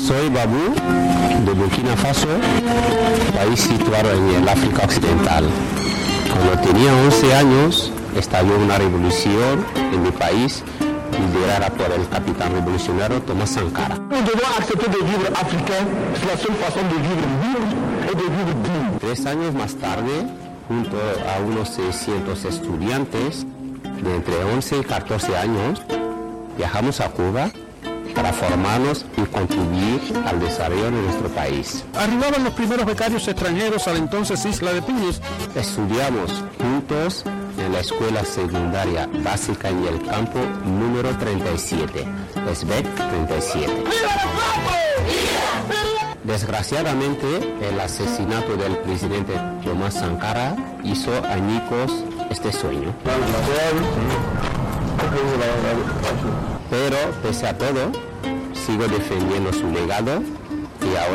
Soy Babou, de Burkina Faso, país situado en el África Occidental. Cuando tenía 11 años, estalló una revolución en mi país, liderada por el capitán revolucionario Thomas Sankara. Nous devons accepter de vivre africain, c'est la seule façon de vivre libre et de vivre digne. 3 años más tarde, junto a unos 600 estudiantes de entre 11 y 14 años, viajamos a Cuba para formarnos y contribuir al desarrollo de nuestro país. Arribaban los primeros becarios extranjeros a la entonces isla de Piñis. Estudiamos juntos en la escuela secundaria básica en el campo número 37, SBEC 37. Desgraciadamente, el asesinato del presidente Thomas Sankara hizo añicos este sueño. Pero, pese a todo, sigo defendiendo su legado y ahora